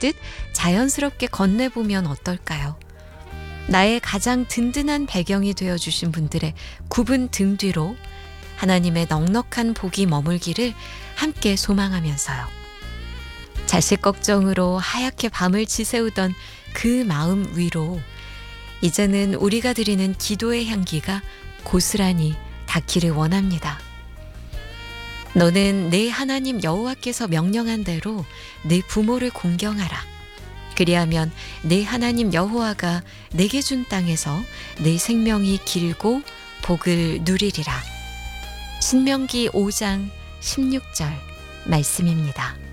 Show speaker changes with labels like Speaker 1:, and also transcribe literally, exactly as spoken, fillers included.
Speaker 1: 걷듯 자연스럽게 건네보면 어떨까요? 나의 가장 든든한 배경이 되어주신 분들의 굽은 등 뒤로 하나님의 넉넉한 복이 머물기를 함께 소망하면서요. 자식 걱정으로 하얗게 밤을 지새우던 그 마음 위로 이제는 우리가 드리는 기도의 향기가 고스란히 닿기를 원합니다. 너는 내 하나님 여호와께서 명령한 대로 내 부모를 공경하라. 그리하면 내 하나님 여호와가 내게 준 땅에서 내 생명이 길고 복을 누리리라. 신명기 오 장 십육 절 말씀입니다.